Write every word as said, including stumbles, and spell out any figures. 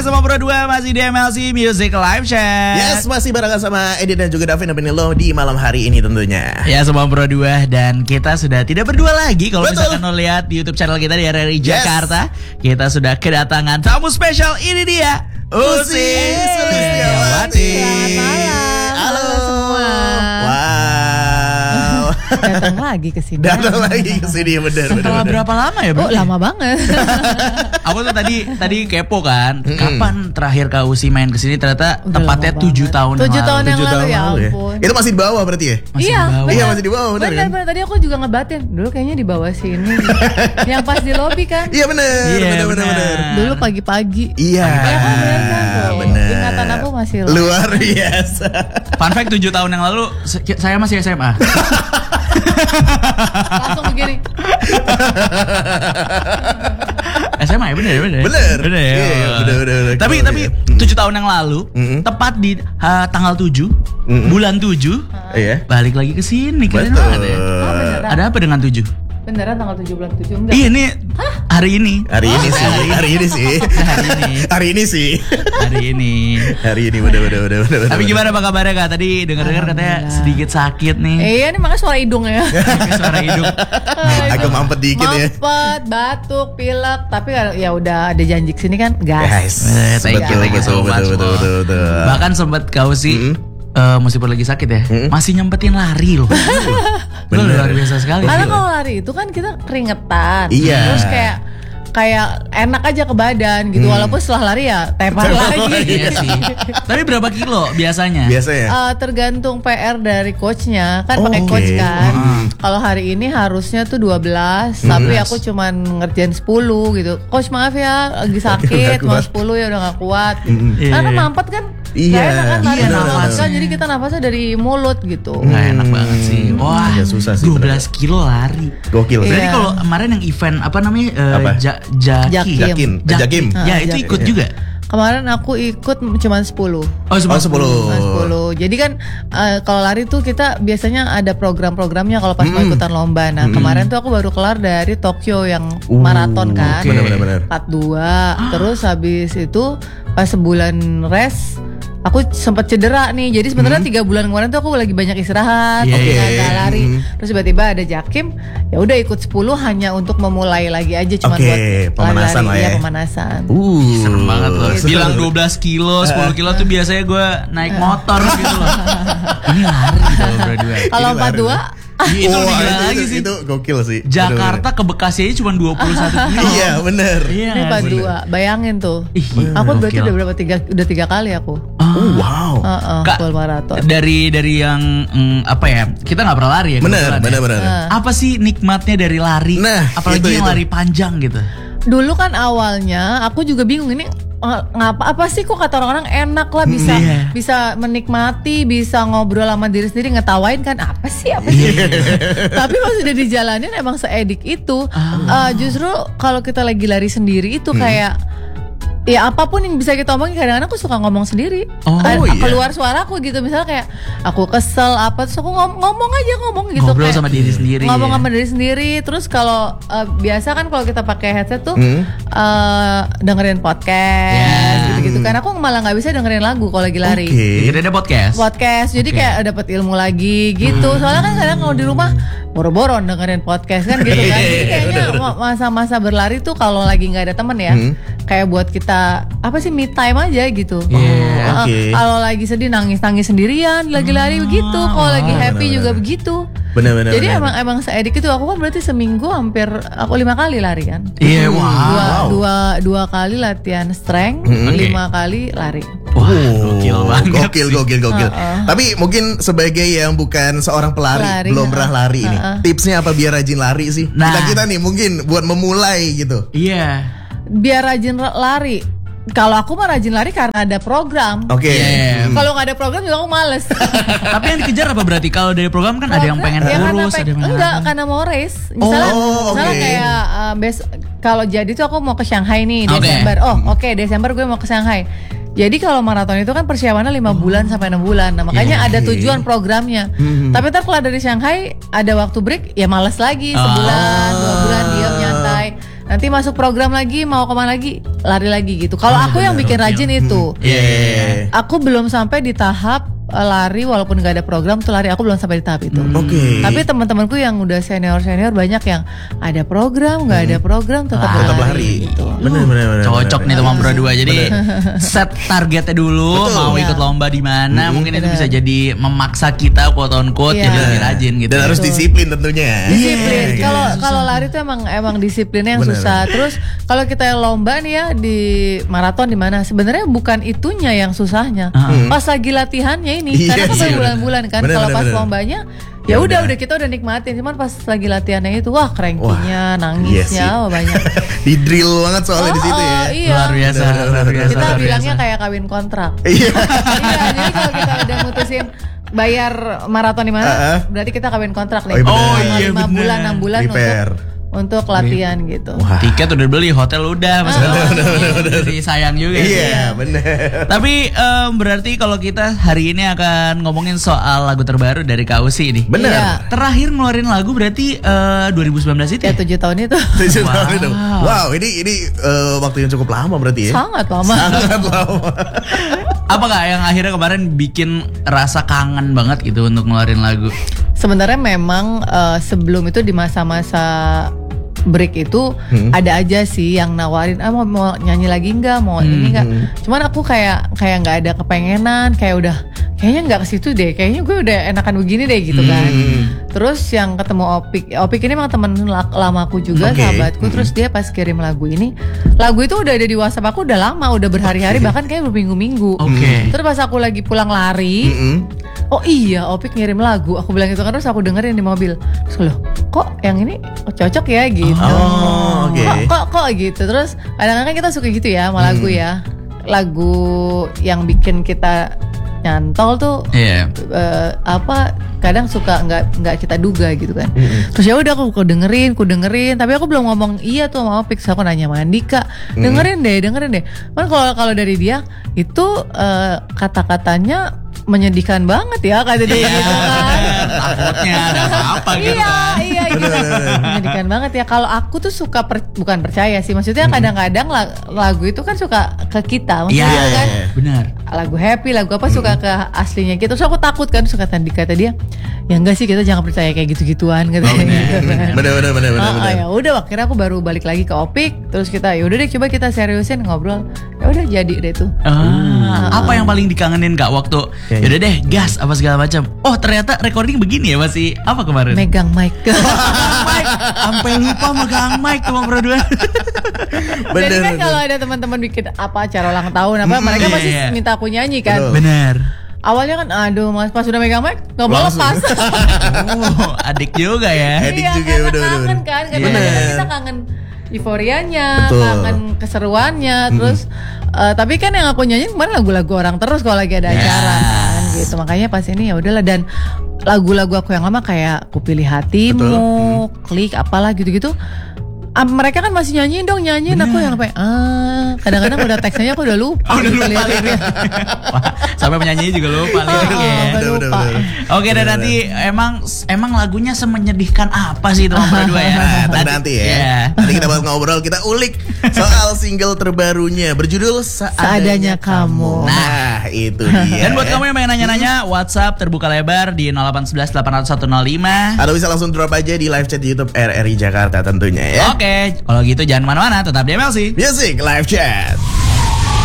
Sama Pro dua masih di M L C Music Live Chat. Yes, masih barengan sama Edit dan juga Davin dan Benilo di malam hari ini tentunya. Ya, sama Pro dua dan kita sudah tidak berdua lagi. Kalau misalkan lo lihat di YouTube channel kita di R R I yes. Jakarta, kita sudah kedatangan tamu spesial. Ini dia Usi Sulistiawati. Halo semua. Wow. Datang lagi ke sini. Datang lagi ke sini benar benar. Setelah berapa lama ya, Bro? Oh, lama banget. Aku tuh tadi tadi kepo kan, Mm-mm. kapan terakhir Kak Usi main kesini? Ternyata Udah tepatnya tujuh tahun yang Tujuh lalu. tahun yang Tujuh lalu tahun ya lalu ampun. Itu masih di bawah berarti ya? Masih Iya, di bawah. Iya, masih di bawah, benar kan? Benar, tadi aku juga ngebatin. Dulu kayaknya di bawah sini. Yang pas di lobi kan. Iya benar, Iya, benar benar benar. benar. Dulu pagi-pagi. Iya. Ya kan benar kan? Tuh, Benar. Ingatan aku masih loh. Luar biasa. Fun fact, tujuh tahun yang lalu se- saya masih S M A. Langsung begini. S M A ya, bener bener. Bener. Bener ya. Iya, bener, bener, bener. Tapi Kalau tapi iya. tujuh tahun yang lalu, Mm-mm. tepat di uh, tanggal tujuh, Mm-mm. bulan tujuh, Iya. balik lagi ke sini. Keren Betul. banget ya. Oh, beneran. Ada apa dengan tujuh? Beneran tanggal tujuh bulan tujuh enggak? Iya, ini hari ini. Hari ini sih, hari ini sih. Hari ini. Hari ini sih. Hari ini. Hari ini bener bener bener bener. Tapi gimana apa kabarnya Kak? Tadi dengar-dengar katanya sedikit sakit nih. Iya, ini makanya suara hidung ya. Suara hidung. Agak mampet dikit ya. Mampet, batuk, pilek. Tapi ya udah ada janji kesini kan, gas. Guys, Eh, thank you, betul thank you so betul much, betul betul Mo. betul betul. Bahkan sempat kau sih Mm-mm. eh, meskipun lagi sakit ya, Mm-mm. masih nyempetin lari loh. Itu Bener. luar biasa sekali. Karena sih. kalau lari itu kan kita keringetan. Iya. Terus kayak kayak enak aja ke badan gitu. Hmm. Walaupun setelah lari ya tepar Tepar lagi. lagi. Iya sih. Tapi berapa kilo biasanya? Biasanya. Eh, tergantung P R dari coachnya kan, Oh, pakai oke. coach kan. Hmm. Kalau hari ini harusnya tuh dua belas, Hmm. tapi aku cuman ngerjain sepuluh gitu. Coach maaf ya, lagi sakit, Nggak mau kuat. sepuluh ya udah gak kuat. Gitu. Hmm. Iya. Karena kan mampet kan. Iya. Gak enak kan lari Iya, nafas nafasnya. kan, jadi kita nafasnya dari mulut gitu. Nggak enak banget sih. Wah, Agak susah sih, dua belas kilo lari. Gokil. Berarti Iya. kalau kemarin yang event apa namanya? eh, Apa? Ja- Jaki. Jakim. Jakim. Eh, Jakim. Ya, Ah, itu Jakim. ikut juga. Kemarin aku ikut cuman sepuluh. Oh, Oh, sepuluh. Nah, sepuluh. Jadi kan eh, kalau lari tuh kita biasanya ada program-programnya kalau pas mau Mm. ikutan lomba. Nah, Mm. kemarin tuh aku baru kelar dari Tokyo yang Uh, maraton kan. oke. Bener, bener, bener. empat puluh dua. Terus habis itu pas sebulan rest aku sempat cedera nih. Jadi sebenarnya Hmm. tiga bulan kemarin tuh aku lagi banyak istirahat, Iya, oke, iya. nggak lari. Hmm. Terus tiba-tiba ada Jakim, ya udah ikut sepuluh hanya untuk memulai lagi aja, cuma Oke, buat pemanasan lari-lari, lah ya. iya, pemanasan. Uh, Serem banget loh. seru. Bilang dua belas kilo, sepuluh kilo tuh biasanya gue naik motor gitu loh. Ini lari kalau berdua. Kalau Ini empat puluh dua Itu Wah, lebih gila itu, lagi itu, sih. itu gokil sih. Jakarta ke Bekasi aja cuma dua puluh satu kilo. Iya bener. Iya. ini nggak empat sih? puluh dua. Bayangin tuh. Ih, Aku berarti gokil. udah berapa tiga udah tiga kali aku. Oh wow. Heeh, Kak, full maraton. Dari dari yang mm, apa ya? Kita nggak pernah lari ya. Bener kebetulan bener ya. bener. Nah. Apa sih nikmatnya dari lari? Nah, apalagi itu, yang itu. lari panjang gitu. Dulu kan awalnya aku juga bingung ini eh, ngapa apa sih kok kata orang-orang enak lah bisa Iya. bisa menikmati, bisa ngobrol sama diri sendiri, ngetawain kan apa sih apa sih. Tapi pas udah dijalanin emang seedik itu. Ah. Eh, justru kalau kita lagi lari sendiri itu kayak ya apapun yang bisa kita omongin, kadang-kadang aku suka ngomong sendiri. Oh, Eh, iya. Keluar suaraku gitu, misalnya kayak aku kesel apa terus aku ngom- ngomong aja ngomong gitu. Ngobrol kayak sama diri sendiri. ngomong ya. sama diri sendiri. Terus kalau eh, biasa kan kalau kita pakai headset tuh Hmm. eh, dengerin podcast Ya. gitu-gitu kan. Aku malah nggak bisa dengerin lagu kalau lagi lari. Oke. Kita ada podcast. Podcast, jadi Oke. kayak dapat ilmu lagi gitu. Soalnya kan kadang kalau di rumah boro-boro dengerin podcast kan gitu kan. Jadi kayaknya ma- masa-masa berlari tuh kalau lagi nggak ada temen ya, Hmm. kayak buat kita apa sih me time aja gitu. Iya. Heeh. oke. Kalau lagi sedih nangis-nangis sendirian, lagi lari begitu. Kalau lagi happy benar, juga benar. begitu. Bener bener. Jadi bener. emang emang seedik itu. Aku kan berarti seminggu hampir aku lima kali lari kan. Iya, Dua, wow. dua, dua kali latihan strength, Hmm. lima kali lari. Wah, Oh, gokil banget. Gokil, gokil, gokil. Uh-uh. Tapi mungkin sebagai yang bukan seorang pelari, Pelari, belum uh-uh. pernah lari ini, Uh-uh. tipsnya apa biar rajin lari sih? Nah. Kita kita nih mungkin buat memulai gitu. Iya. Biar rajin ra- lari. Kalau aku mah rajin lari karena ada program. Oke. Iya. Hmm. Kalau nggak ada program juga aku males. Tapi yang dikejar apa berarti? Kalau dari program kan ada yang pengen Ya, karena kurus, peng- ada yang pengen enggak apa. karena mau race. Misalnya, Oh, misalnya oke. kayak uh, bes- kalau jadi tuh aku mau ke Shanghai nih Oke. Desember. Oh, oke Desember gue mau ke Shanghai. Jadi kalau maraton itu kan persiapannya lima bulan sampai enam bulan. Nah, makanya Iya, ada oke. tujuan programnya. Hmm. Tapi ntar keluar dari Shanghai ada waktu break, ya males lagi sebulan, Ah. dua bulan diam nyantai. nanti masuk program lagi mau kemana lagi lari lagi gitu. Kalau aku yang bikin rajin itu, Iya, iya, iya. aku belum sampai di tahap uh, lari walaupun nggak ada program tuh lari, aku belum sampai di tahap itu. Oke. Tapi teman-temanku yang udah senior senior banyak yang ada program nggak ada program tetap Tetap lari. lari. Gitu. Bener bener bener. Cocok bener. nih teman berdua. Jadi set targetnya dulu. Betul. Mau Iya. ikut lomba di mana. Hmm. Mungkin itu Bener. bisa jadi memaksa kita quote on quote Iya. jadi lebih rajin gitu. Dan harus Betul. disiplin tentunya. Disiplin. Iya, Kalau iya. kalau lari tuh emang emang disiplinnya yang Bener. susah. Terus kalau kita lomba nih ya di maraton di mana sebenarnya bukan itunya yang susahnya. Hmm. Pas lagi latihannya ini Iya karena kan sih, berbulan-bulan kan. bener, Kalau bener, pas bener. lombanya Ya ya udah udah. udah kita udah nikmatin. Cuman pas lagi latihannya itu wah cranky-nya, Iya nangisnya sih. wah banyak. Di drill banget soalnya di situ ya. Oh, iya. Luar biasa, Bener, luar bener, biasa. Kita luar bilangnya biasa. kayak kawin kontrak. Iya. Iya, jadi kalau kita udah mutusin bayar maraton di mana, Uh-uh. berarti kita kawin kontrak Oh, nih. iya bener. Oh, Selama iya lima bener. bulan, enam bulan Prepare. untuk untuk latihan gitu. Wah. Tiket udah beli, hotel udah, Mas. Jadi sayang juga. Iya bener. Tapi em, berarti kalau kita hari ini akan ngomongin soal lagu terbaru dari Kak Usi nih. Bener. Iya. Terakhir ngeluarin lagu berarti eh, dua ribu sembilan belas itu Ya ya? tujuh tahun itu Tujuh Wow. tahun itu. Wow, ini ini eh, waktu yang cukup lama berarti ya. sangat lama. Sangat lama. Apa Kak yang akhirnya kemarin bikin rasa kangen banget gitu untuk ngeluarin lagu? Sebenarnya memang eh, sebelum itu di masa-masa break itu Hmm. ada aja sih yang nawarin, ah mau, mau nyanyi lagi nggak, mau ini nggak. Cuman aku kayak kayak nggak ada kepengenan, kayak udah kayaknya nggak ke situ deh, kayaknya gue udah enakan begini deh gitu kan. Terus yang ketemu Opik, Opik ini memang teman la- lamaku juga, Oke. sahabatku. Terus dia pas kirim lagu ini, lagu itu udah ada di WhatsApp aku udah lama, udah berhari-hari bahkan kayak berminggu-minggu. Oke. Terus pas aku lagi pulang lari, Mm-mm. oh iya Opik ngirim lagu, aku bilang gitu kan, terus aku dengerin di mobil. Terus loh, kok yang ini cocok ya gitu. Oh, oke. Kok kok kok gitu. Terus kadang-kadang kita suka gitu ya sama lagu ya. Lagu yang bikin kita nyantol tuh Iya. eh, apa kadang suka nggak nggak kita duga gitu kan. Terus ya udah aku, aku dengerin, aku dengerin, tapi aku belum ngomong iya tuh sama Opik. So, aku nanya sama Andika, dengerin deh, dengerin deh. Kan kalau kalau dari dia itu eh, kata-katanya menyedihkan banget ya kata dia gitu kan. Takutnya ada apa-apa gitu Iya, kan. iya gitu. Menyedihkan banget ya. Kalau aku tuh suka per- bukan percaya sih. Maksudnya kadang-kadang la- lagu itu kan suka ke kita. Iya, Maksudnya kan iya, benar. lagu happy, lagu apa suka ke aslinya gitu. Terus aku takut kan, suka tadi kata dia, ya enggak sih kita jangan percaya kayak gitu-gituan katanya. gitu kan. Bener bener bener bener. Ah, bener. ya udah akhirnya aku baru balik lagi ke Opik, terus kita ya udah deh coba kita seriusin ngobrol. Ya udah jadi deh tuh. Ah, apa yang paling dikangenin Kak waktu Ya, ya. yaudah deh gas apa segala macam. Oh ternyata recording begini ya masih apa kemarin? Megang mic. Mic, sampai lupa megang mic tuh Bang Berdua. Bener, Jadi kan bener. kalau ada teman-teman bikin apa acara ulang tahun apa, mereka iya, pasti iya. minta aku nyanyi kan. Betul. Bener. Awalnya kan aduh mas pas udah megang mic nggak mau Langsung. lepas. Oh, adik juga ya. Edik Iya, juga, karena bener, bener, kangen bener. kan, Iya. kadang-kadang Bener. kita kangen euforianya, Betul. kangen keseruannya, terus eh, tapi kan yang aku nyanyi kemarin lagu-lagu orang terus kalau lagi ada Ya. acara kan gitu. Makanya pas ini ya udahlah, dan lagu-lagu aku yang lama kayak Ku Pilih Hatimu, Klik apalah gitu-gitu. Ah, mereka kan masih nyanyiin dong, nyanyiin aku yang kayak ah kadang-kadang udah teksnya aku udah lupa. Oh, udah gitu lupa liriknya. Wah, sampai penyanyi juga lupa Oh, liriknya. udah Bener, bener, lupa. bener. Oke dan nanti emang emang lagunya semenyedihkan apa sih itu Bang Berdua ya? Nah, tapi nanti ya. Iya. Nanti kita bakal ngobrol, kita ulik soal single terbarunya berjudul Seadanya Seadanya, Kamu. Nah, itu dia. Dan buat kamu yang pengen nanya-nanya, WhatsApp terbuka lebar di nol delapan satu satu delapan nol satu nol lima. atau bisa langsung drop aja di live chat di YouTube R R I Jakarta tentunya ya. Oke, kalau gitu jangan mana-mana, tetap di M L C. Music Live Chat.